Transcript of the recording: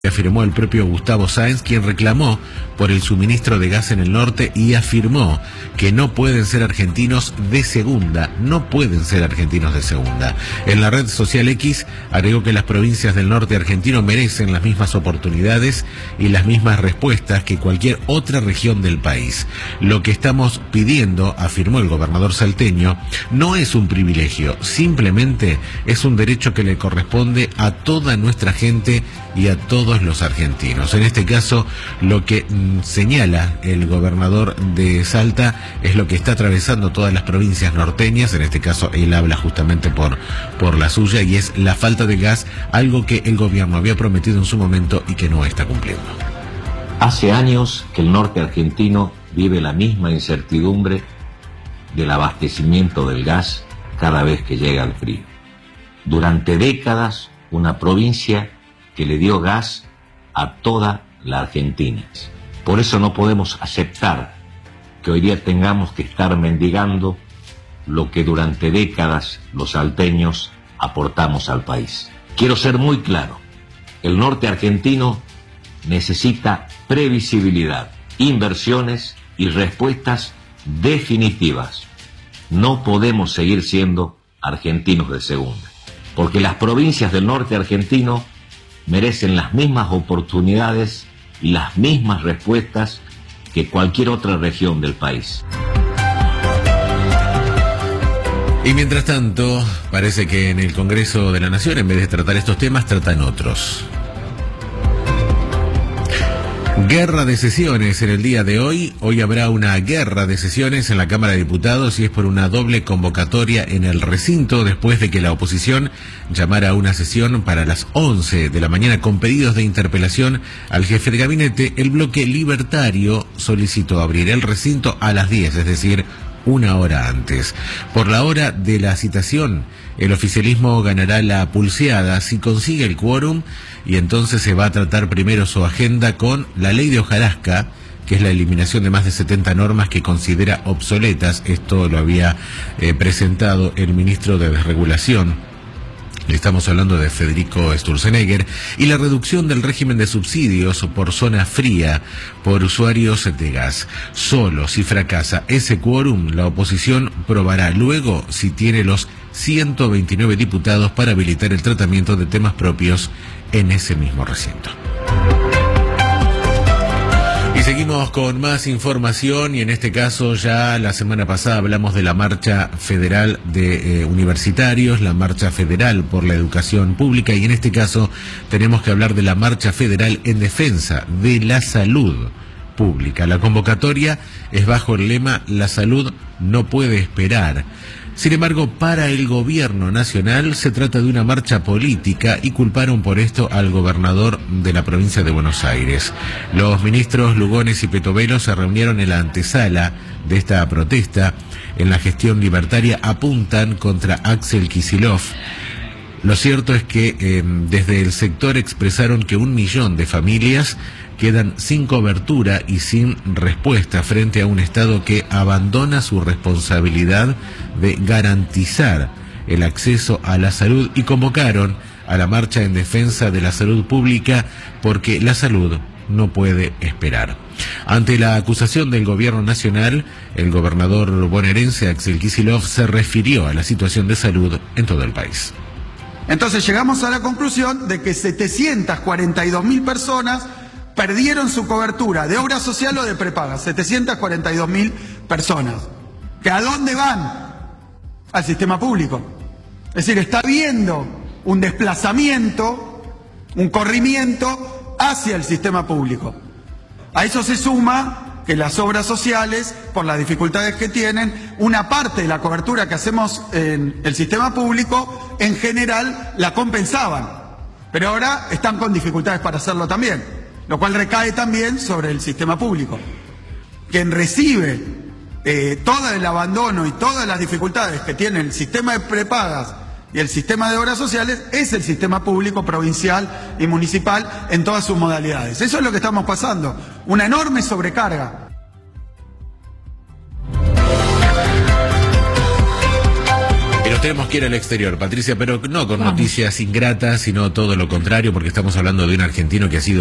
Afirmó el propio Gustavo Sáenz, quien reclamó por el suministro de gas en el norte y afirmó que no pueden ser argentinos de segunda, En la red social X agregó que las provincias del norte argentino merecen las mismas oportunidades y las mismas respuestas que cualquier otra región del país. Lo que estamos pidiendo, afirmó el gobernador salteño, no es un privilegio, simplemente es un derecho que le corresponde a toda nuestra gente y a todos los argentinos. En este caso, lo que señala el gobernador de Salta es lo que está atravesando todas las provincias norteñas. En este caso, él habla justamente por la suya, y es la falta de gas, algo que el gobierno había prometido en su momento y que no está cumpliendo. Hace años que el norte argentino vive la misma incertidumbre del abastecimiento del gas cada vez que llega el frío. Durante décadas, una provincia que le dio gas a toda la Argentina. Por eso no podemos aceptar que hoy día tengamos que estar mendigando lo que durante décadas los salteños aportamos al país. Quiero ser muy claro, el norte argentino necesita previsibilidad, inversiones y respuestas definitivas. No podemos seguir siendo argentinos de segunda, porque las provincias del norte argentino merecen las mismas oportunidades y las mismas respuestas que cualquier otra región del país. Y mientras tanto, parece que en el Congreso de la Nación, en vez de tratar estos temas, tratan otros. Guerra de sesiones en el día de hoy. Hoy habrá una guerra de sesiones en la Cámara de Diputados y es por una doble convocatoria en el recinto después de que la oposición llamara a una sesión para las 11 de la mañana con pedidos de interpelación al jefe de gabinete. El bloque libertario solicitó abrir el recinto a las 10, es decir, una hora antes. Por la hora de la citación, el oficialismo ganará la pulseada si consigue el quórum, y entonces se va a tratar primero su agenda con la ley de hojarasca, que es la eliminación de más de 70 normas que considera obsoletas. Esto lo había presentado el ministro de Desregulación. Estamos hablando de Federico Sturzenegger, y la reducción del régimen de subsidios por zona fría por usuarios de gas. Solo si fracasa ese quórum, la oposición probará luego si tiene los 129 diputados para habilitar el tratamiento de temas propios en ese mismo recinto. Y seguimos con más información, y en este caso ya la semana pasada hablamos de la marcha federal de universitarios, la marcha federal por la educación pública, y en este caso tenemos que hablar de la marcha federal en defensa de la salud pública. La convocatoria es bajo el lema "La salud no puede esperar". Sin embargo, para el gobierno nacional se trata de una marcha política y culparon por esto al gobernador de la provincia de Buenos Aires. Los ministros Lugones y Petovelo se reunieron en la antesala de esta protesta. En la gestión libertaria apuntan contra Axel Kicillof. Lo cierto es que desde el sector expresaron que 1 millón de familias quedan sin cobertura y sin respuesta frente a un Estado que abandona su responsabilidad de garantizar el acceso a la salud, y convocaron a la marcha en defensa de la salud pública porque la salud no puede esperar. Ante la acusación del gobierno nacional, el gobernador bonaerense Axel Kicillof se refirió a la situación de salud en todo el país. Entonces llegamos a la conclusión de que 742.000 personas perdieron su cobertura de obra social o de prepaga. 742.000 personas. ¿Que a dónde van? Al sistema público. Es decir, está habiendo un desplazamiento, un corrimiento hacia el sistema público. A eso se suma que las obras sociales, por las dificultades que tienen, una parte de la cobertura que hacemos en el sistema público, en general la compensaban. Pero ahora están con dificultades para hacerlo también, lo cual recae también sobre el sistema público. Quien recibe todo el abandono y todas las dificultades que tiene el sistema de prepagas y el sistema de obras sociales es el sistema público provincial y municipal en todas sus modalidades. Eso es lo que estamos pasando, una enorme sobrecarga. Nos tenemos que ir al exterior, Patricia, pero no con noticias ingratas, sino todo lo contrario, porque estamos hablando de un argentino que ha sido